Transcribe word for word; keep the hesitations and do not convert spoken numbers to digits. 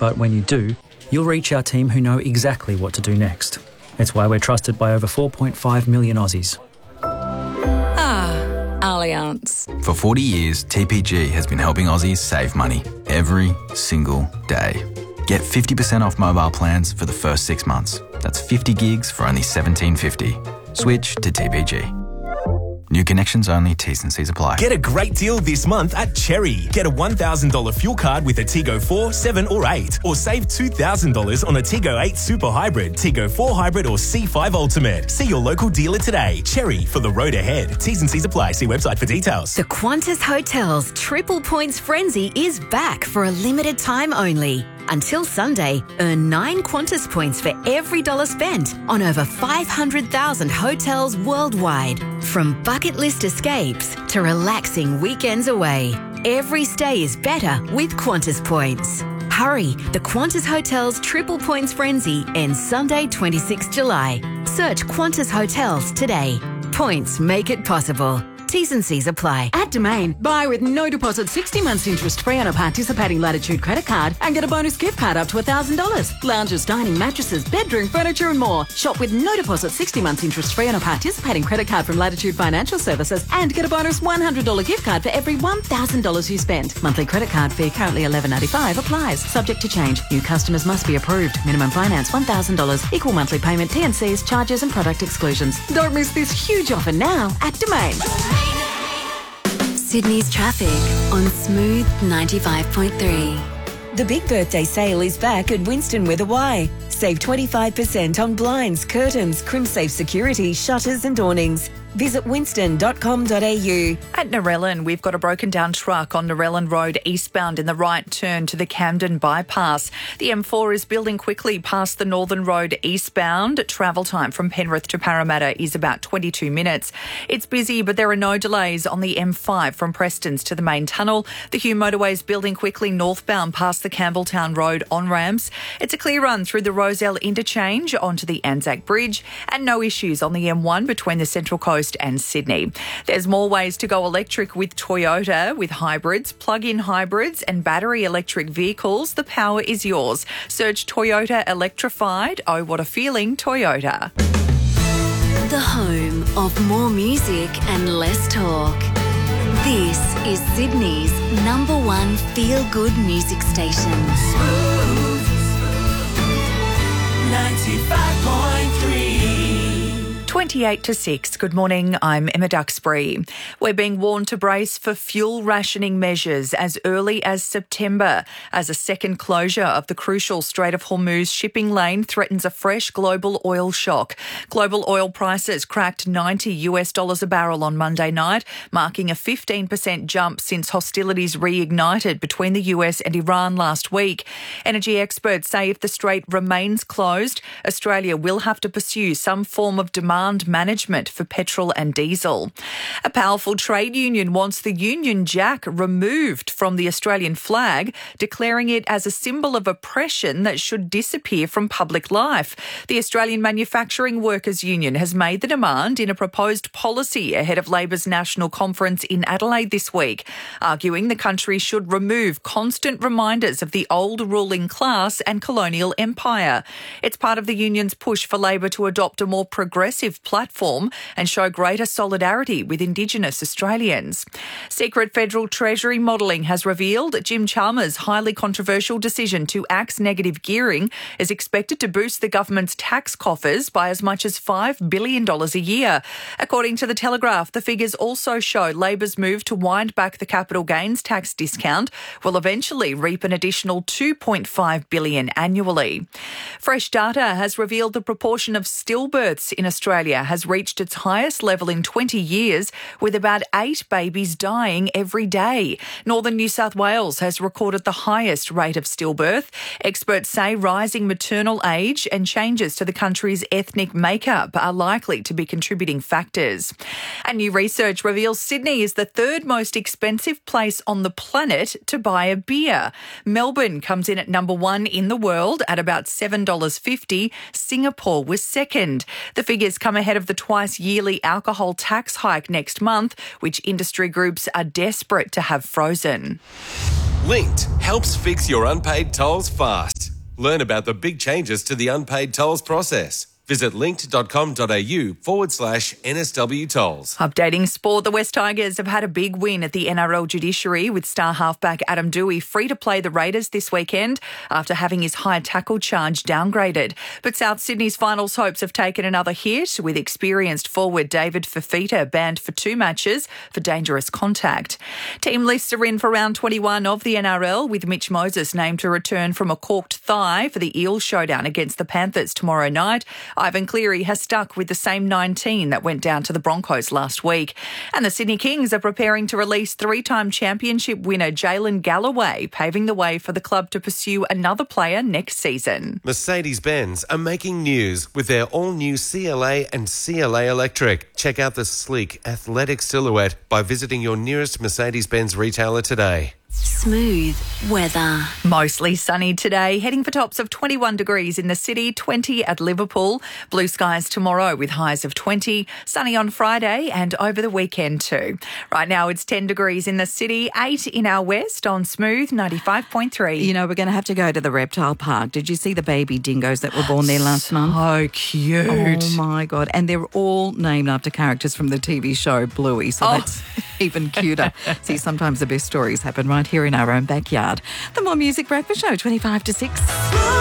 But when you do, you'll reach our team who know exactly what to do next. It's why we're trusted by over four point five million Aussies. Ah, Allianz. For forty years, T P G has been helping Aussies save money every single day. Get fifty percent off mobile plans for the first six months. That's fifty gigs for only seventeen fifty. Switch to T P G. New connections only, T's and C's apply. Get a great deal this month at Cherry. Get a one thousand dollars fuel card with a Tigo four, seven or eight. Or save two thousand dollars on a Tigo eight Super Hybrid, Tigo four Hybrid or C five Ultimate. See your local dealer today. Cherry, for the road ahead. T's and C's apply. See website for details. The Qantas Hotels Triple Points Frenzy is back for a limited time only. Until Sunday, earn nine Qantas points for every dollar spent on over five hundred thousand hotels worldwide. From bucket list escapes to relaxing weekends away, every stay is better with Qantas points. Hurry, the Qantas Hotels Triple Points Frenzy ends Sunday, twenty-sixth of July. Search Qantas Hotels today. Points make it possible. T's and C's apply. At Domain, buy with no deposit sixty months interest free on a participating Latitude credit card and get a bonus gift card up to one thousand dollars. Lounges, dining, mattresses, bedroom, furniture and more. Shop with no deposit sixty months interest free on a participating credit card from Latitude Financial Services and get a bonus one hundred dollars gift card for every one thousand dollars you spend. Monthly credit card fee currently eleven ninety-five applies. Subject to change. New customers must be approved. Minimum finance one thousand dollars. Equal monthly payment, T and C's, charges and product exclusions. Don't miss this huge offer now at Domain. Sydney's traffic on Smooth ninety-five point three. The big birthday sale is back at Winston with a Y. Save twenty-five percent on blinds, curtains, CrimSafe security, shutters and awnings. Visit winston dot com dot a u. At Narellan, we've got a broken down truck on Narellan Road eastbound in the right turn to the Camden bypass. The M four is building quickly past the Northern Road eastbound. Travel time from Penrith to Parramatta is about twenty-two minutes. It's busy, but there are no delays on the M five from Prestons to the main tunnel. The Hume motorway is building quickly northbound past the Campbelltown Road on-ramps. It's a clear run through the Rozelle interchange onto the Anzac Bridge and no issues on the M one between the Central Coast and Sydney. There's more ways to go electric with Toyota. With hybrids, plug-in hybrids and battery electric vehicles, the power is yours. Search Toyota Electrified. Oh, what a feeling, Toyota. The home of more music and less talk. This is Sydney's number one feel-good music station. Smooth ninety-five point three. twenty-eight to six. Good morning, I'm Emma Duxbury. We're being warned to brace for fuel rationing measures as early as September as a second closure of the crucial Strait of Hormuz shipping lane threatens a fresh global oil shock. Global oil prices cracked ninety US dollars a barrel on Monday night, marking a fifteen percent jump since hostilities reignited between the U S and Iran last week. Energy experts say if the strait remains closed, Australia will have to pursue some form of demand management for petrol and diesel. A powerful trade union wants the Union Jack removed from the Australian flag, declaring it as a symbol of oppression that should disappear from public life. The Australian Manufacturing Workers Union has made the demand in a proposed policy ahead of Labor's national conference in Adelaide this week, arguing the country should remove constant reminders of the old ruling class and colonial empire. It's part of the union's push for Labor to adopt a more progressive platform and show greater solidarity with Indigenous Australians. Secret Federal Treasury modelling has revealed Jim Chalmers' highly controversial decision to axe negative gearing is expected to boost the government's tax coffers by as much as five billion dollars a year. According to The Telegraph, the figures also show Labor's move to wind back the capital gains tax discount will eventually reap an additional two point five billion dollars annually. Fresh data has revealed the proportion of stillbirths in Australia has reached its highest level in twenty years, with about eight babies dying every day. Northern New South Wales has recorded the highest rate of stillbirth. Experts say rising maternal age and changes to the country's ethnic makeup are likely to be contributing factors. And new research reveals Sydney is the third most expensive place on the planet to buy a beer. Melbourne comes in at number one in the world at about seven dollars fifty. Singapore was second. The figures come ahead of the twice-yearly alcohol tax hike next month, which industry groups are desperate to have frozen. Linked helps fix your unpaid tolls fast. Learn about the big changes to the unpaid tolls process. Visit linked.com.au forward slash NSW tolls. Updating sport, the West Tigers have had a big win at the N R L judiciary with star halfback Adam Doueihi free to play the Raiders this weekend after having his high tackle charge downgraded. But South Sydney's finals hopes have taken another hit with experienced forward David Fifita banned for two matches for dangerous contact. Team lists are in for round twenty-one of the N R L with Mitch Moses named to return from a corked thigh for the Eels showdown against the Panthers tomorrow night. Ivan Cleary has stuck with the same nineteen that went down to the Broncos last week. And the Sydney Kings are preparing to release three-time championship winner Jalen Galloway, paving the way for the club to pursue another player next season. Mercedes-Benz are making news with their all-new C L A and C L A Electric. Check out the sleek, athletic silhouette by visiting your nearest Mercedes-Benz retailer today. Smooth weather. Mostly sunny today, heading for tops of twenty-one degrees in the city, twenty at Liverpool. Blue skies tomorrow with highs of twenty. Sunny on Friday and over the weekend too. Right now it's ten degrees in the city, eight in our west on Smooth ninety-five point three. You know, we're going to have to go to the reptile park. Did you see the baby dingoes that were born there last so month? So cute. Oh, my God. And they're all named after characters from the T V show Bluey, so Oh. that's even cuter. See, sometimes the best stories happen right here in our own backyard. The More Music Breakfast Show, twenty-five to six.